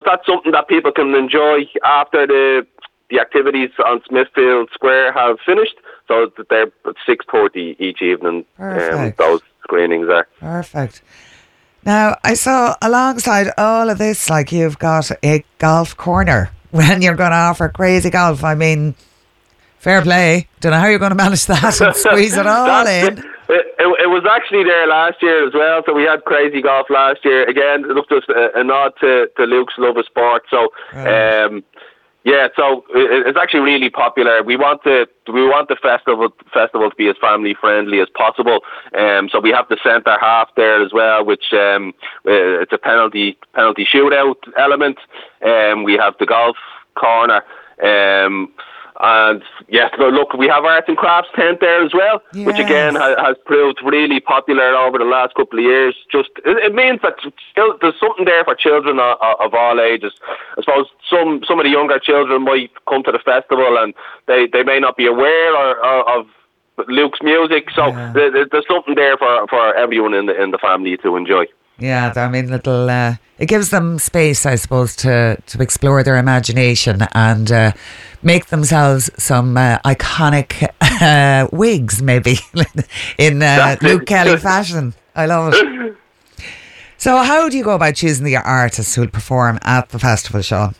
that's something that people can enjoy after the activities on Smithfield Square have finished. So they're at 6:30 each evening. Those screenings are perfect. Now, I saw alongside all of this, like, you've got a golf corner when you're going to offer crazy golf. I mean, fair play. Don't know how you're going to manage that and squeeze it all in. It was actually there last year as well. So we had crazy golf last year. Again, it was just a nod to Luke's love of sport. So, yeah, so it's actually really popular. We want the festival to be as family friendly as possible. So we have the centre half there as well, which it's a penalty shootout element. We have the golf corner. And yes, look, we have arts and crafts tent there as well, which again has proved really popular over the last couple of years. Just it means that there's something there for children of all ages. I suppose some of the younger children might come to the festival and they may not be aware of Luke's music, so there's something there for everyone in the family to enjoy. Yeah, I mean, it gives them space, I suppose, to explore their imagination and make themselves some iconic wigs, maybe, in Luke Kelly fashion. I love it. So how do you go about choosing the artists who will perform at the festival, Sean?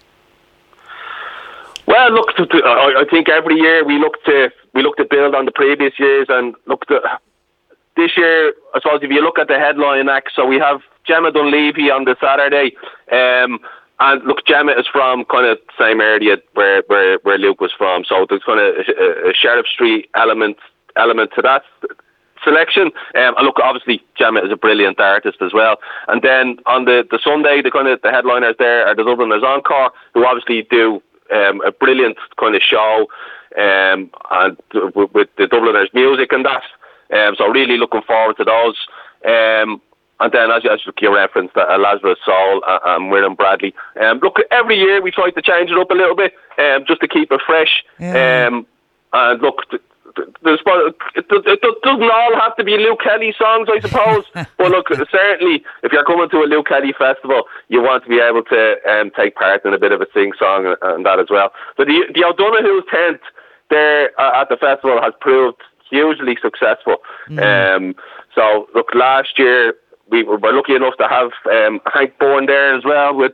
Well, look, I think every year we look to build on the previous years, and this year, I suppose if you look at the headline acts, so we have Gemma Dunleavy on the Saturday, and look, Gemma is from kind of the same area where Luke was from, so there's kind of a Sheriff Street element to that selection. And look, obviously Gemma is a brilliant artist as well. And then on the Sunday, the headliners there are the Dubliners Encore, who obviously do a brilliant kind of show, and with the Dubliners music and that. So really looking forward to those. And then, as you referenced, Lazarus Soul and Miriam Bradley. Look, every year we try to change it up a little bit, just to keep it fresh. And look, it doesn't all have to be Luke Kelly songs, I suppose. But look, certainly, if you're coming to a Luke Kelly festival, you want to be able to take part in a bit of a sing-song and that as well. So the O'Donoghue's tent there at the festival has proved hugely successful. So look, last year we were lucky enough to have Hank Bourne there as well, with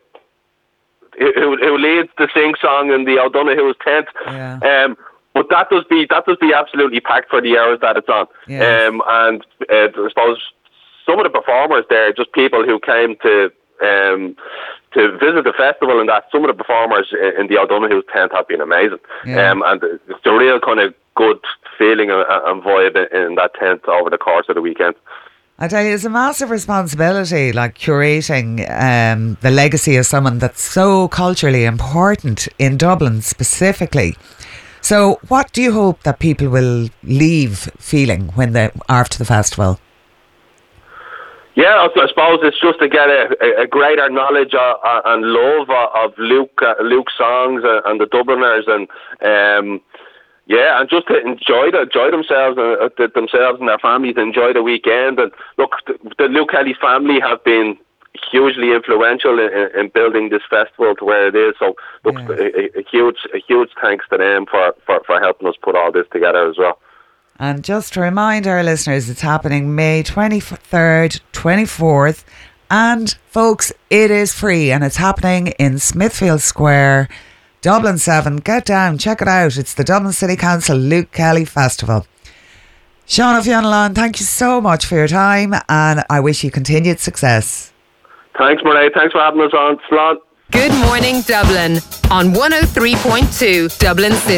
who leads the sing song in the O'Donoghue's tent. But that does be absolutely packed for the hours that it's on. And I suppose some of the performers there, just people who came to visit the festival, and that some of the performers in the O'Donoghue's tent have been amazing. And it's a real kind of good feeling and vibe in that tent over the course of the weekend. I tell you, it's a massive responsibility, like curating the legacy of someone that's so culturally important in Dublin specifically. So what do you hope that people will leave feeling when they are after the festival? Yeah, I suppose it's just to get a greater knowledge and love of Luke's songs and the Dubliners, and and just to enjoy themselves and their families, enjoy the weekend. And look, the Luke Kelly family have been hugely influential in building this festival to where it is. So look, a huge thanks to them for helping us put all this together as well. And just to remind our listeners, it's happening May 23rd, 24th. And folks, it is free, and it's happening in Smithfield Square, Dublin 7. Get down, check it out. It's the Dublin City Council Luke Kelly Festival. Sean O'Fionn, thank you so much for your time, and I wish you continued success. Thanks, Murray. Thanks for having us on. Slán. Good morning, Dublin, on 103.2 Dublin City.